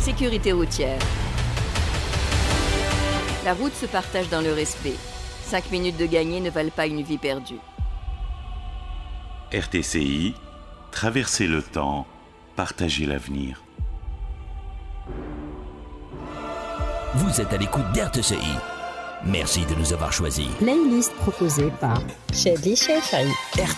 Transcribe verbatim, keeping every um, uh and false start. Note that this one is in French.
Sécurité routière. La route se partage dans le respect. Cinq minutes de gagné ne valent pas une vie perdue. R T C I, traverser le temps, partager l'avenir. Vous êtes à l'écoute d'R T C I. Merci de nous avoir choisis. Playlist proposée par Shadly Shefari.